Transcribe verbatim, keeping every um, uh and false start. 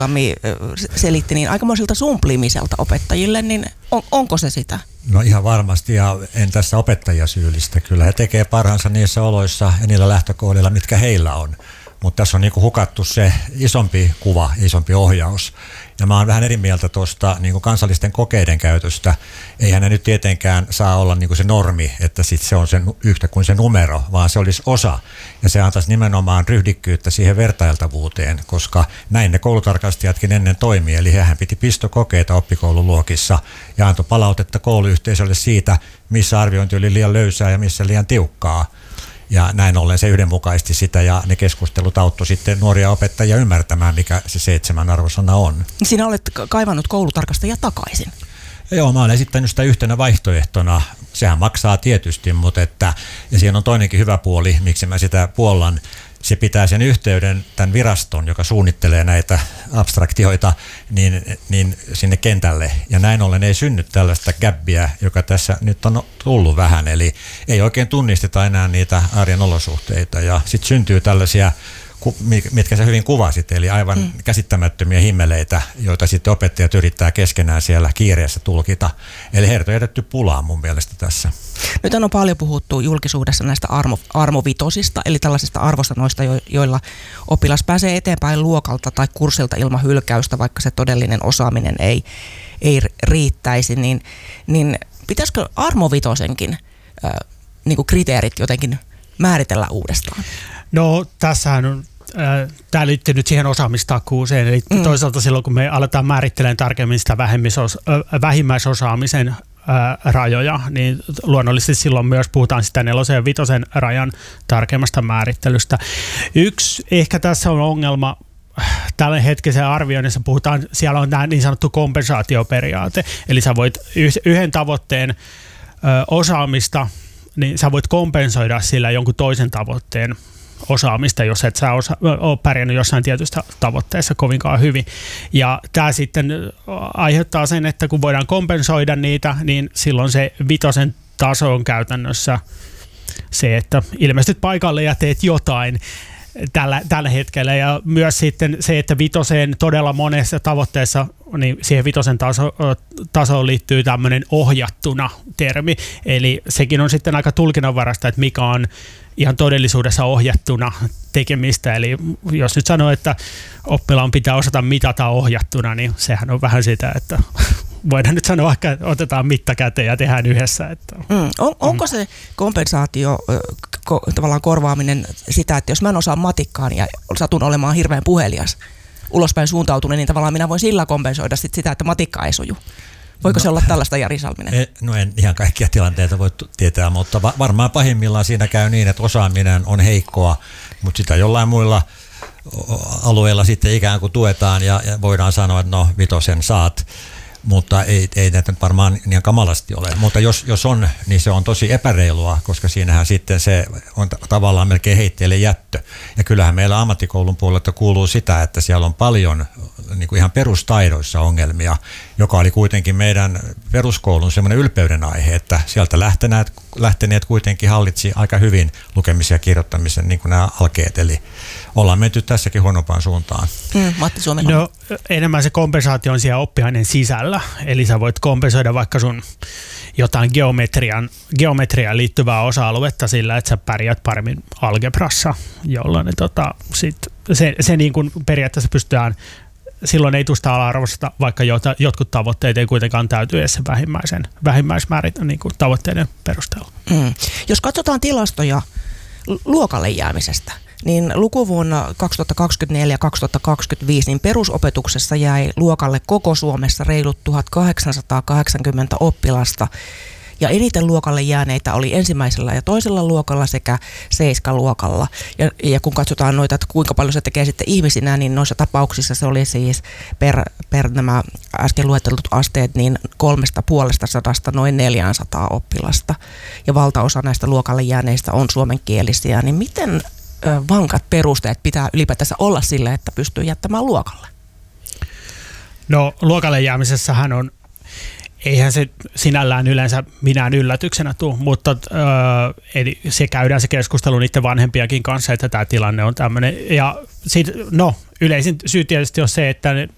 selitti, niin aikamoiselta sumplimiselta opettajille, niin on, onko se sitä? No ihan varmasti, ja en tässä opettajia syyllistä. Kyllä he tekee parhaansa niissä oloissa ja niillä lähtökohdilla, mitkä heillä on. Mutta tässä on niinku hukattu se isompi kuva, isompi ohjaus. Ja mä oon vähän eri mieltä tuosta niinku kansallisten kokeiden käytöstä. Eihän ne nyt tietenkään saa olla niinku se normi, että sit se on sen yhtä kuin se numero, vaan se olisi osa. Ja se antaisi nimenomaan ryhdikkyyttä siihen vertailtavuuteen, koska näin ne koulutarkastajatkin ennen toimii. Eli hehän piti pistokokeita oppikoululuokissa ja antoi palautetta kouluyhteisölle siitä, missä arviointi oli liian löysää ja missä liian tiukkaa. Ja näin ollen se yhdenmukaisti sitä ja ne keskustelut auttoi sitten nuoria opettajia ymmärtämään, mikä se seitsemän arvosana on. Sinä olet kaivannut koulutarkastajia takaisin. Joo, mä olen esittänyt sitä yhtenä vaihtoehtona. Sehän maksaa tietysti, mutta että, ja siinä on toinenkin hyvä puoli, miksi mä sitä puollan. Se pitää sen yhteyden tämän viraston, joka suunnittelee näitä abstraktioita, niin, niin sinne kentälle. Ja näin ollen ei synny tällaista gäppiä, joka tässä nyt on tullut vähän. Eli ei oikein tunnisteta enää niitä arjen olosuhteita. Ja sitten syntyy tällaisia, mitkä sä hyvin kuvasit, eli aivan mm. käsittämättömiä himmeleitä, joita sitten opettajat yrittää keskenään siellä kiireessä tulkita. Eli heidät on jätetty pulaan mun mielestä tässä. Nyt on paljon puhuttu julkisuudessa näistä armo, armovitosista, eli tällaisista arvosanoista, joilla oppilas pääsee eteenpäin luokalta tai kurssilta ilman hylkäystä, vaikka se todellinen osaaminen ei, ei riittäisi. Niin, niin pitäisikö armovitosenkin äh, niin kuin kriteerit jotenkin määritellä uudestaan? No tässähän on Tämä liittyy nyt siihen osaamistakuuseen, eli mm. toisaalta silloin kun me aletaan määrittelemään tarkemmin sitä vähimmäisosaamisen rajoja, niin luonnollisesti silloin myös puhutaan sitä nelosen ja vitosen rajan tarkemmasta määrittelystä. Yksi ehkä tässä on ongelma tällä hetkessä arvioinnissa puhutaan, siellä on tämä niin sanottu kompensaatioperiaate, eli sä voit yhden tavoitteen osaamista, niin sä voit kompensoida sillä jonkun toisen tavoitteen osaamista, jos et sä osa, ole pärjännyt jossain tietystä tavoitteessa kovinkaan hyvin. Ja tämä sitten aiheuttaa sen, että kun voidaan kompensoida niitä, niin silloin se vitosen taso on käytännössä se, että ilmestyt paikalle ja teet jotain tällä, tällä hetkellä. Ja myös sitten se, että vitoseen todella monessa tavoitteessa, niin siihen vitosen taso, tasoon liittyy tämmöinen ohjattuna termi. Eli sekin on sitten aika tulkinnanvarasta, että mikä on ihan todellisuudessa ohjattuna tekemistä. Eli jos nyt sanoo, että oppilaan pitää osata mitata ohjattuna, niin sehän on vähän sitä, että voidaan nyt sanoa, että otetaan mitta käteen ja tehdään yhdessä. Että. Mm. On, onko se kompensaatio, ko, tavallaan korvaaminen sitä, että jos mä en osaa matikkaa ja satun olemaan hirveän puhelias, ulospäin suuntautunut, niin tavallaan minä voin sillä kompensoida sit sitä, että matikka ei soju. Voiko no, se olla tällaista, Jari Salminen? No en ihan kaikkia tilanteita voi tietää, mutta varmaan pahimmillaan siinä käy niin, että osaaminen on heikkoa, mutta sitä jollain muilla alueilla sitten ikään kuin tuetaan ja, ja voidaan sanoa, että no vitosen saat, mutta ei, ei näitä nyt varmaan niin kamalasti ole. Mutta jos, jos on, niin se on tosi epäreilua, koska siinähän sitten se on tavallaan melkein heitteille jättö. Ja kyllähän meillä ammattikoulun puolelta kuuluu sitä, että siellä on paljon niin kuin ihan perustaidoissa ongelmia, joka oli kuitenkin meidän peruskoulun semmoinen ylpeyden aihe, että sieltä lähteneet, lähteneet kuitenkin hallitsi aika hyvin lukemisen ja kirjoittamisen niin kuin nämä alkeet. Eli ollaan menty tässäkin huonompaan suuntaan. Mm, Matti Suomela. No, enemmän se kompensaatio on siellä oppiaineen sisällä. Eli sä voit kompensoida vaikka sun jotain geometrian, geometriaan liittyvää osa-aluetta sillä, että sä pärjät paremmin algebrassa, jolloin ne, tota, sit se, se niin kuin periaatteessa pystytään, silloin ei tusta ala-arvosta, vaikka jota, jotkut tavoitteet ei kuitenkaan täyty edes sen vähimmäisen, vähimmäismäärit niin kuin tavoitteiden perusteella. Mm. Jos katsotaan tilastoja luokalle jäämisestä, niin lukuvuonna kaksituhattakaksikymmentäneljä kaksituhattakaksikymmentäviisi niin perusopetuksessa jäi luokalle koko Suomessa reilut tuhatkahdeksansataakahdeksankymmentä oppilasta. Ja eniten luokalle jääneitä oli ensimmäisellä ja toisella luokalla sekä seiskaluokalla. Ja, ja kun katsotaan noita, että kuinka paljon se tekee sitten ihmisinä, niin noissa tapauksissa se oli siis per, per nämä äsken luettelut asteet niin kolmesta puolesta sadasta noin neljäsataa oppilasta. Ja valtaosa näistä luokalle jääneistä on suomenkielisiä. Niin miten ö, vankat perusteet pitää ylipäätänsä olla sille, että pystyy jättämään luokalle? No luokalle jäämisessähän on, eihän se sinällään yleensä minään yllätyksenä tule, mutta öö, eli se käydään se keskustelu niiden vanhempiakin kanssa, että tämä tilanne on tämmöinen. Ja sit, no, yleisin syy tietysti on se, että